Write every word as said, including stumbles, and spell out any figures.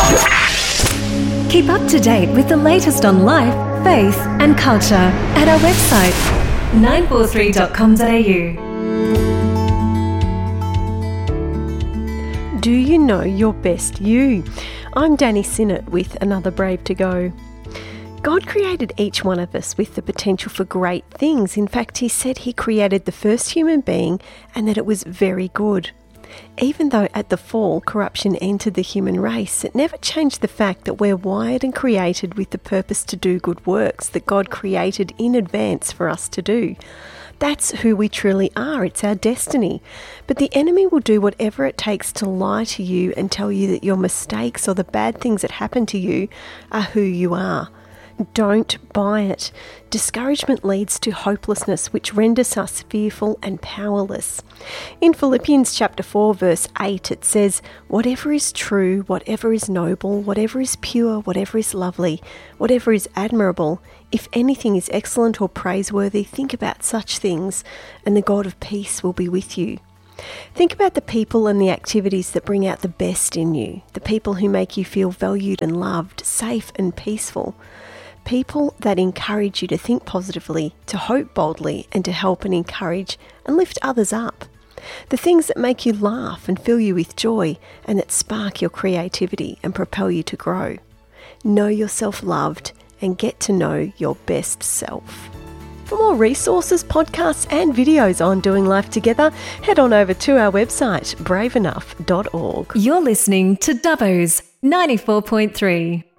Keep up to date with the latest on life, faith and culture at our website nine four three dot com dot a u. Do you know your best you? I'm Danny Sinnott with another Brave to Go. God created each one of us with the potential for great things. In fact, he said he created the first human being and that it was very good. Even though at the fall, corruption entered the human race, it never changed the fact that we're wired and created with the purpose to do good works that God created in advance for us to do. That's who we truly are. It's our destiny. But the enemy will do whatever it takes to lie to you and tell you that your mistakes or the bad things that happen to you are who you are. Don't buy it. Discouragement leads to hopelessness, which renders us fearful and powerless. In Philippians chapter four, verse eight, it says, "Whatever is true, whatever is noble, whatever is pure, whatever is lovely, whatever is admirable, if anything is excellent or praiseworthy, think about such things, and the God of peace will be with you." Think about the people and the activities that bring out the best in you, the people who make you feel valued and loved, safe and peaceful. People that encourage you to think positively, to hope boldly, and to help and encourage and lift others up. The things that make you laugh and fill you with joy and that spark your creativity and propel you to grow. Know yourself loved and get to know your best self. For more resources, podcasts and videos on doing life together, head on over to our website, brave enough dot org. You're listening to Dubbo's ninety-four point three.